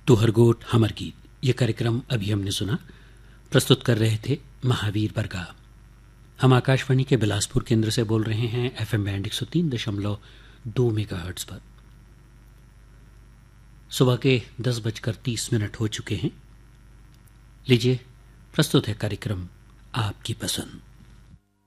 तुहरगोट हमर गीत ये कार्यक्रम अभी हमने सुना। प्रस्तुत कर रहे थे महावीर बरगा। हम आकाशवाणी के बिलासपुर केंद्र से बोल रहे हैं FM बैंड 103.2 मेगाहर्ट्ज पर। सुबह के 10:30 हो चुके हैं। लीजिए प्रस्तुत है कार्यक्रम आपकी पसंद।